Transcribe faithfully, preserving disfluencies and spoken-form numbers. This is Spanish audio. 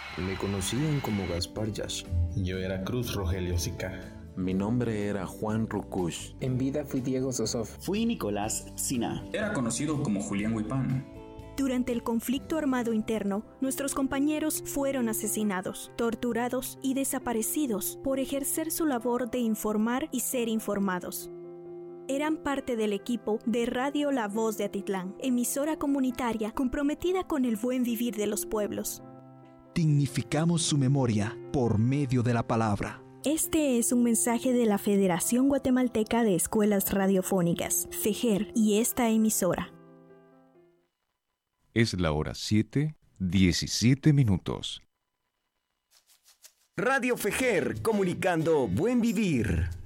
Me conocían como Gaspar Yash. Yo era Cruz Rogelio Sica. Mi nombre era Juan Rukush. En vida fui Diego Sosov. Fui Nicolás Sina. Era conocido como Julián Huipán. Durante el conflicto armado interno, nuestros compañeros fueron asesinados, torturados y desaparecidos por ejercer su labor de informar y ser informados. Eran parte del equipo de Radio La Voz de Atitlán, emisora comunitaria comprometida con el buen vivir de los pueblos. Dignificamos su memoria por medio de la palabra. Este es un mensaje de la Federación Guatemalteca de Escuelas Radiofónicas, FEGER, y esta emisora. Es la hora siete, diecisiete minutos. Radio FEGER, comunicando buen vivir.